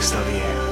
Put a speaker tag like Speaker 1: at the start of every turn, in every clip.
Speaker 1: está bien.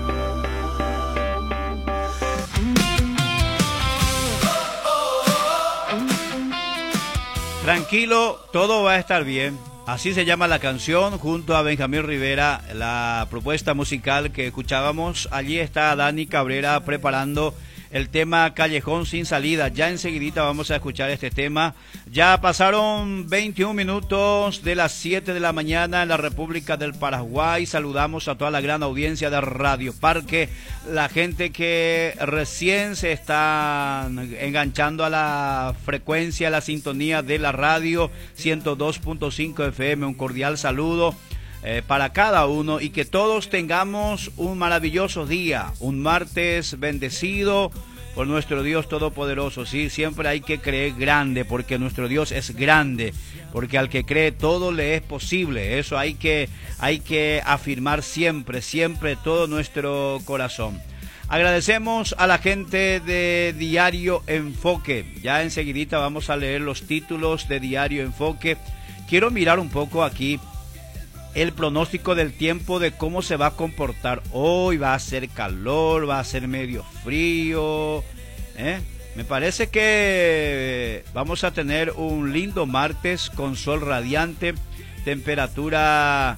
Speaker 2: Tranquilo, todo va a estar bien. Así se llama la canción, junto a Benjamín Rivera, la propuesta musical que escuchábamos. Allí está Dani Cabrera preparando el tema Callejón sin salida. Ya enseguidita vamos a escuchar este tema. Ya pasaron 21 minutos de las 7 de la mañana en la República del Paraguay. Saludamos a toda la gran audiencia de Radio Parque, la gente que recién se está enganchando a la frecuencia, a la sintonía de la radio 102.5 FM. Un cordial saludo para cada uno y que todos tengamos un maravilloso día, un martes bendecido por nuestro Dios Todopoderoso. Sí, siempre hay que creer grande, porque nuestro Dios es grande, porque al que cree todo le es posible. Eso hay que afirmar siempre, siempre, todo nuestro corazón. Agradecemos a la gente de Diario Enfoque. Ya enseguidita vamos a leer los títulos de Diario Enfoque. Quiero mirar un poco aquí el pronóstico del tiempo, de cómo se va a comportar hoy. Va a ser calor, va a ser medio frío, me parece que vamos a tener un lindo martes con sol radiante, temperatura,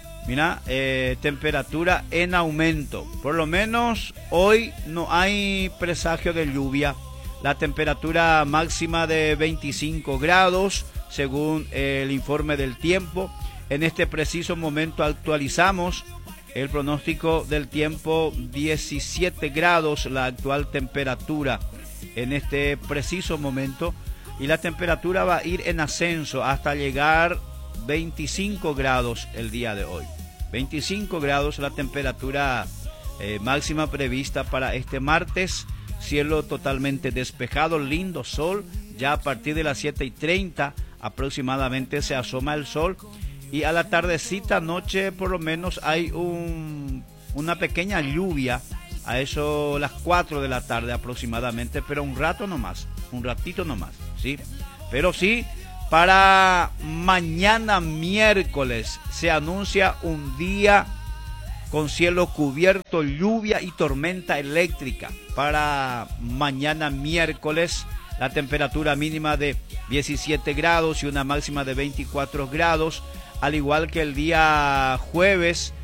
Speaker 2: temperatura en aumento. Por lo menos hoy no hay presagio de lluvia. La temperatura máxima de 25 grados según el informe del tiempo. En este preciso momento actualizamos el pronóstico del tiempo, 17 grados la actual temperatura en este preciso momento, y la temperatura va a ir en ascenso hasta llegar 25 grados el día de hoy. 25 grados la temperatura máxima prevista para este martes. Cielo totalmente despejado, lindo sol. Ya a partir de las 7:30 aproximadamente se asoma el sol. Y a la tardecita, noche, por lo menos hay una pequeña lluvia, a eso las 4 de la tarde aproximadamente, pero un rato nomás, un ratito nomás, ¿sí? Pero sí, para mañana miércoles se anuncia un día con cielo cubierto, lluvia y tormenta eléctrica. Para mañana miércoles, la temperatura mínima de 17 grados y una máxima de 24 grados. Al igual que el día jueves,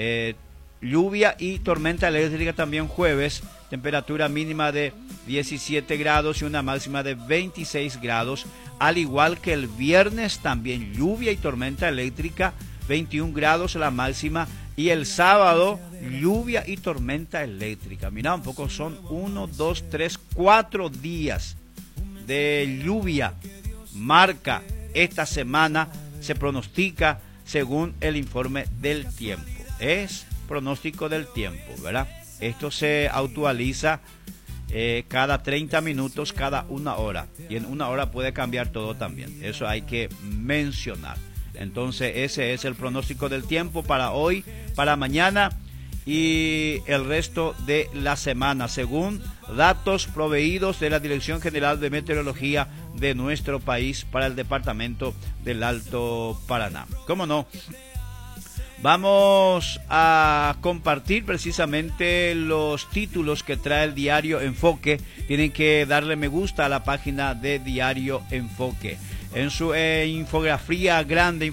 Speaker 2: lluvia y tormenta eléctrica también jueves, temperatura mínima de 17 grados y una máxima de 26 grados. Al igual que el viernes, también lluvia y tormenta eléctrica, 21 grados la máxima. Y el sábado, lluvia y tormenta eléctrica. Mira un poco, son 1, 2, 3, 4 días de lluvia. Marca esta semana. Se pronostica según el informe del tiempo. Es pronóstico del tiempo, ¿verdad? Esto se actualiza cada 30 minutos, cada 1 hora. Y en 1 hora puede cambiar todo también. Eso hay que mencionar. Entonces ese es el pronóstico del tiempo para hoy, para mañana y el resto de la semana, según datos proveídos de la Dirección General de Meteorología de nuestro país para el departamento del Alto Paraná. ¿Cómo no? Vamos a compartir precisamente los títulos que trae el Diario Enfoque. Tienen que darle me gusta a la página de Diario Enfoque. En su infografía grande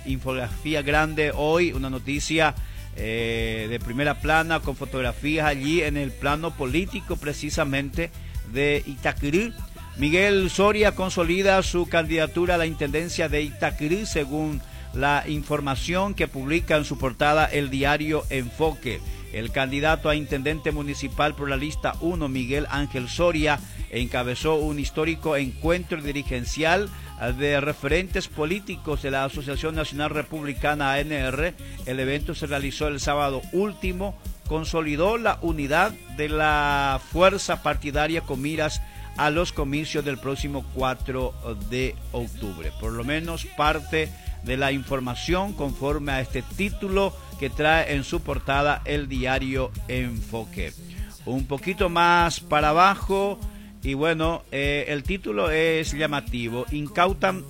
Speaker 2: hoy, una noticia de primera plana con fotografías allí en el plano político precisamente de Itacurú. Miguel Soria consolida su candidatura a la intendencia de Itacurú según la información que publica en su portada el Diario Enfoque. El candidato a intendente municipal por la lista 1, Miguel Ángel Soria, encabezó un histórico encuentro dirigencial de referentes políticos de la Asociación Nacional Republicana ANR. El evento se realizó el sábado último, consolidó la unidad de la fuerza partidaria con miras a los comicios del próximo 4 de octubre. Por lo menos parte de la información conforme a este título que trae en su portada el Diario Enfoque. Un poquito más para abajo, y bueno, el título es llamativo: incautan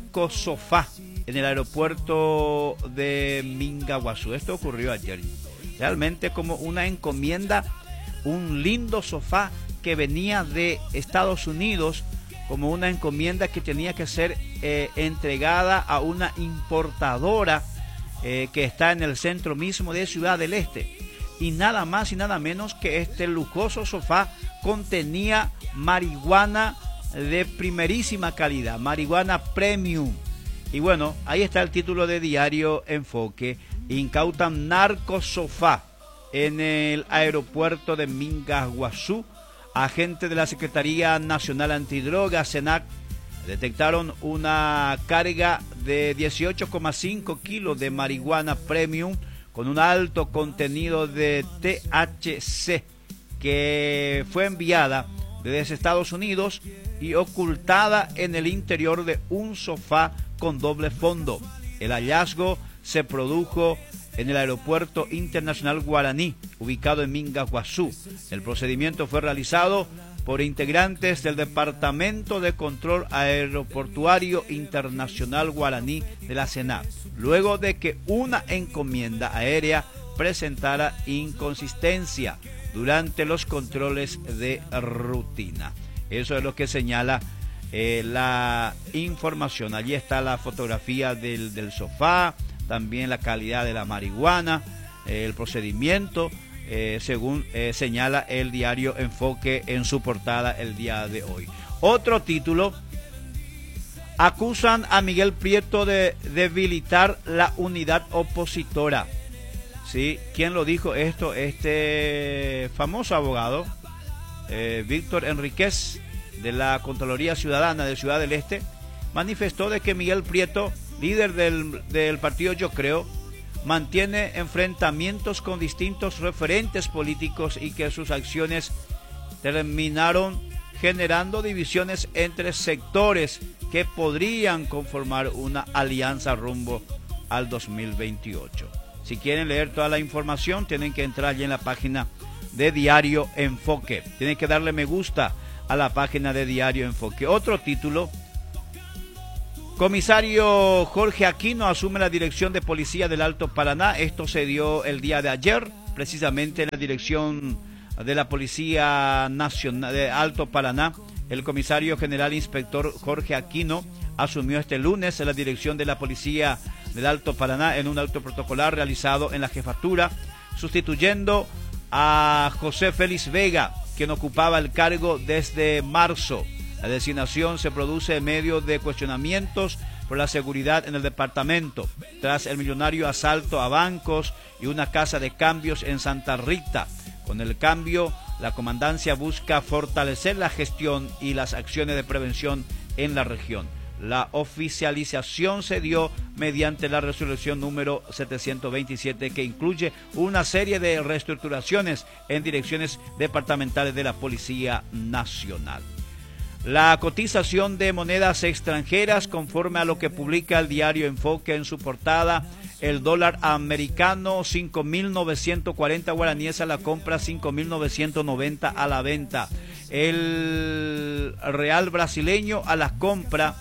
Speaker 2: narcosofá en el aeropuerto de Mingaguazú. Esto ocurrió ayer. realmente como una encomienda, un lindo sofá que venía de Estados Unidos, como una encomienda que tenía que ser entregada a una importadora que está en el centro mismo de Ciudad del Este. Y nada más y nada menos que este lujoso sofá contenía marihuana de primerísima calidad, marihuana premium. Y bueno, ahí está el título de Diario Enfoque: incautan narcosofá en el aeropuerto de Mingaguazú. Agentes de la Secretaría Nacional Antidrogas, SENAC, detectaron una carga de 18,5 kilos de marihuana premium con un alto contenido de THC, que fue enviada desde Estados Unidos y ocultada en el interior de un sofá con doble fondo. El hallazgo se produjo en el Aeropuerto Internacional Guaraní, ubicado en Mingaguazú. El procedimiento fue realizado por integrantes del Departamento de Control Aeroportuario Internacional Guaraní de la SENAC, luego de que una encomienda aérea presentara inconsistencia durante los controles de rutina. Eso es lo que señala la información. Allí está la fotografía del sofá, también la calidad de la marihuana, el procedimiento, según señala el diario Enfoque en su portada el día de hoy. Otro título: acusan a Miguel Prieto de debilitar la unidad opositora. ¿Sí? ¿Quién lo dijo esto? Este famoso abogado, Víctor Enríquez, de la Contraloría Ciudadana de Ciudad del Este, manifestó de que Miguel Prieto, líder del partido Yo Creo, mantiene enfrentamientos con distintos referentes políticos y que sus acciones terminaron generando divisiones entre sectores que podrían conformar una alianza rumbo al 2028. Si quieren leer toda la información, tienen que entrar allí en la página de Diario Enfoque. Tienen que darle me gusta a la página de Diario Enfoque. Otro título: comisario Jorge Aquino asume la dirección de policía del Alto Paraná. Esto se dio el día de ayer, precisamente en la dirección de la Policía Nacional de Alto Paraná. El comisario general inspector Jorge Aquino asumió este lunes la dirección de la Policía del Alto Paraná en un acto protocolar realizado en la jefatura, sustituyendo a José Félix Vega, quien ocupaba el cargo desde marzo. La designación se produce en medio de cuestionamientos por la seguridad en el departamento, tras el millonario asalto a bancos y una casa de cambios en Santa Rita. Con el cambio, la comandancia busca fortalecer la gestión y las acciones de prevención en la región. La oficialización se dio mediante la resolución número 727, que incluye una serie de reestructuraciones en direcciones departamentales de la Policía Nacional. La cotización de monedas extranjeras, conforme a lo que publica el diario Enfoque en su portada: el dólar americano 5.940 guaraníes a la compra, 5.990 a la venta. El real brasileño a la compra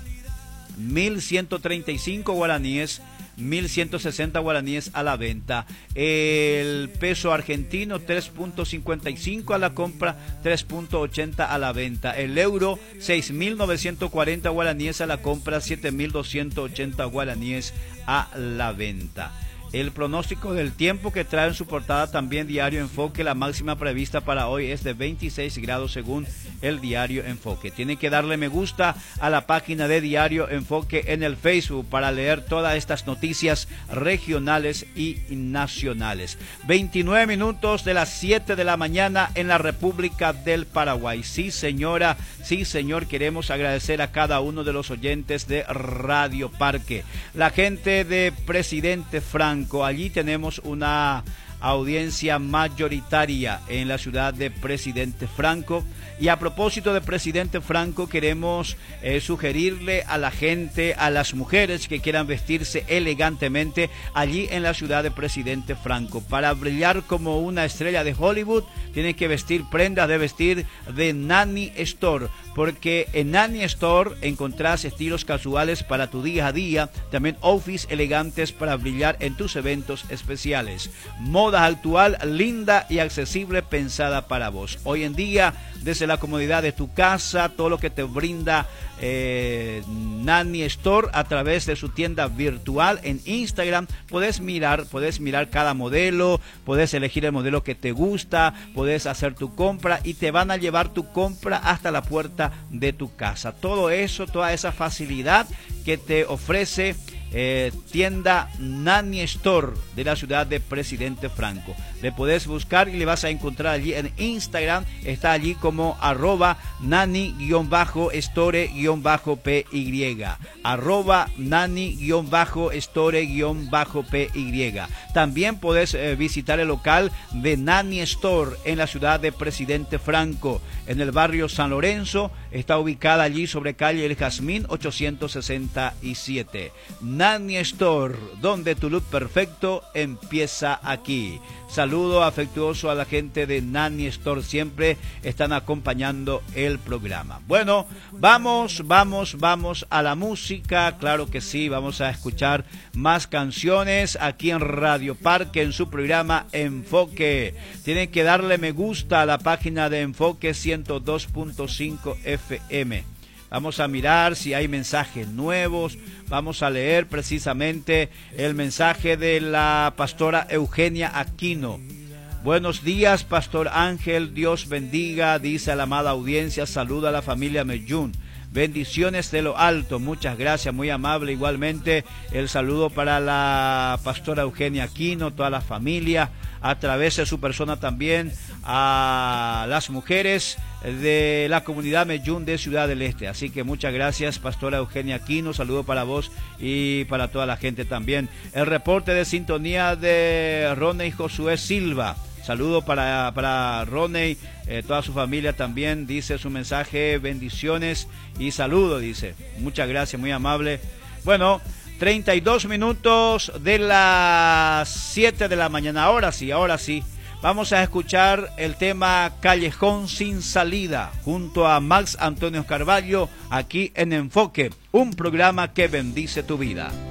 Speaker 2: 1.135 guaraníes, 1.160 guaraníes a la venta. El peso argentino 3.55 a la compra, 3.80 a la venta. El euro 6.940 guaraníes a la compra, 7.280 guaraníes a la venta. El pronóstico del tiempo, que trae en su portada también Diario Enfoque: la máxima prevista para hoy es de 26 grados según el Diario Enfoque. Tienen que darle me gusta a la página de Diario Enfoque en el Facebook para leer todas estas noticias regionales y nacionales. 29 minutos de las 7 de la mañana en la República del Paraguay. Sí, señora, sí, señor, queremos agradecer a cada uno de los oyentes de Radio Parque. La gente de Presidente Franco, allí tenemos una audiencia mayoritaria en la ciudad de Presidente Franco. Y a propósito de Presidente Franco, queremos sugerirle a la gente, a las mujeres que quieran vestirse elegantemente allí en la ciudad de Presidente Franco. Para brillar como una estrella de Hollywood, tienen que vestir prendas de vestir de Nani Store, porque en Nani Store encontrás estilos casuales para tu día a día, también outfits elegantes para brillar en tus eventos especiales. Moda moda actual, linda y accesible, pensada para vos. Hoy en día, desde la comodidad de tu casa, todo lo que te brinda Nani Store a través de su tienda virtual en Instagram. Puedes mirar cada modelo, puedes elegir el modelo que te gusta, puedes hacer tu compra y te van a llevar tu compra hasta la puerta de tu casa. Todo eso, toda esa facilidad que te ofrece tienda Nani Store de la ciudad de Presidente Franco. Le podés buscar y le vas a encontrar allí en Instagram. Está allí como @nani-store-py, @nani-store-py. También podés visitar el local de Nani Store en la ciudad de Presidente Franco, en el barrio San Lorenzo. Está ubicada allí sobre calle El Jazmín 867. Nani Store, donde tu look perfecto empieza aquí. Saludo afectuoso a la gente de Nani Store, siempre están acompañando el programa. Bueno, vamos a la música, claro que sí, vamos a escuchar más canciones aquí en Radio Parque, en su programa Enfoque. Tienen que darle me gusta a la página de Enfoque 102.5 FM. Vamos a mirar si hay mensajes nuevos. Vamos a leer precisamente el mensaje de la pastora Eugenia Aquino. Buenos días, Pastor Ángel, Dios bendiga, dice a la amada audiencia, saluda a la familia Meyún. Bendiciones de lo alto, muchas gracias, muy amable. Igualmente el saludo para la pastora Eugenia Aquino, toda la familia, a través de su persona también a las mujeres de la comunidad Meyún de Ciudad del Este. Así que muchas gracias, pastora Eugenia Aquino, saludo para vos y para toda la gente también. El reporte de sintonía de Roney Josué Silva. Saludo para Roney, toda su familia también, dice su mensaje, bendiciones y saludo, dice. Muchas gracias, muy amable. Bueno, 32 minutos de las 7 de la mañana, ahora sí, vamos a escuchar el tema Callejón sin salida, junto a Max Antonio Carvalho, aquí en Enfoque, un programa que bendice tu vida.